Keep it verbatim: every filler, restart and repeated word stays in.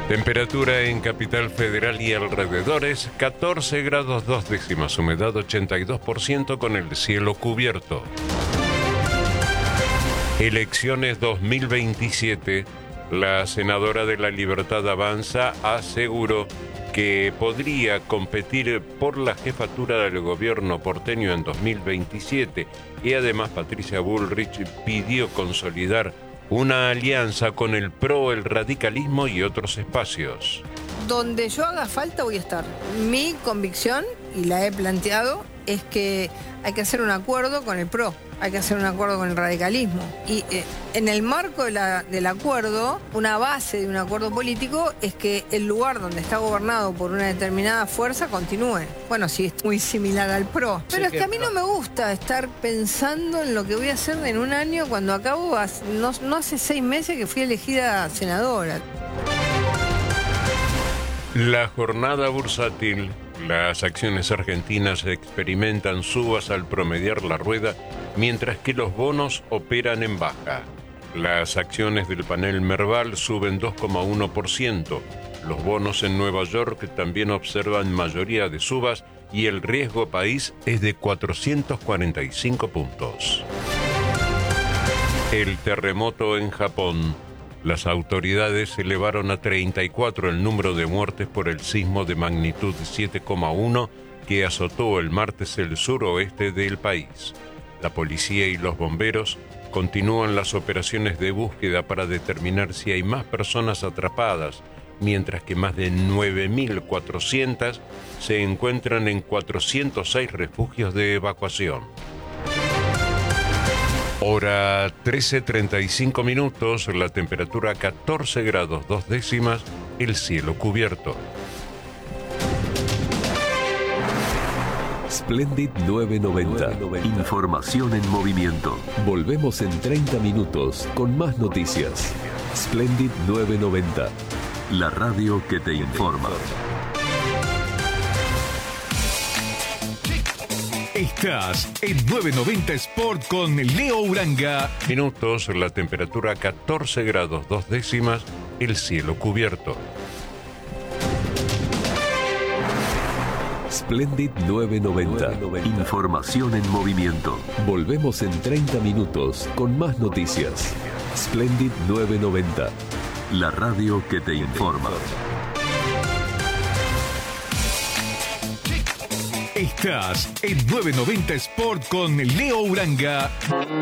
Temperatura en Capital Federal y alrededores, catorce grados dos décimas, humedad ochenta y dos por ciento con el cielo cubierto. Elecciones dos mil veintisiete. La senadora de La Libertad Avanza aseguró que podría competir por la jefatura del gobierno porteño en dos mil veintisiete y además Patricia Bullrich pidió consolidar una alianza con el P R O, el radicalismo y otros espacios. Donde yo haga falta voy a estar. Mi convicción, y la he planteado, es que hay que hacer un acuerdo con el P R O, hay que hacer un acuerdo con el radicalismo. Y eh, en el marco de la, del acuerdo, una base de un acuerdo político es que el lugar donde está gobernado por una determinada fuerza continúe. Bueno, sí, es muy similar al P R O. Pero sí, es que a mí no me gusta estar pensando en lo que voy a hacer en un año cuando acabo, no, no hace seis meses que fui elegida senadora. La jornada bursátil. Las acciones argentinas experimentan subas al promediar la rueda, mientras que los bonos operan en baja. Las acciones del panel Merval suben dos coma uno por ciento. Los bonos en Nueva York también observan mayoría de subas y el riesgo país es de cuatrocientos cuarenta y cinco puntos. El terremoto en Japón. Las autoridades elevaron a treinta y cuatro el número de muertes por el sismo de magnitud siete coma uno que azotó el martes el suroeste del país. La policía y los bomberos continúan las operaciones de búsqueda para determinar si hay más personas atrapadas, mientras que más de nueve mil cuatrocientas se encuentran en cuatrocientos seis refugios de evacuación. Hora trece treinta y cinco minutos, la temperatura catorce grados dos décimas, el cielo cubierto. Splendid nueve noventa. Información en movimiento. Volvemos en treinta minutos con más noticias. Splendid nueve noventa. La radio que te informa. Estás en nueve noventa Sport con Leo Uranga. Minutos, la temperatura catorce grados dos décimas, el cielo cubierto. Splendid nueve noventa. Información en movimiento. Volvemos en treinta minutos con más noticias. Splendid nueve noventa. La radio que te informa. Estás en nueve noventa Sport con Leo Uranga.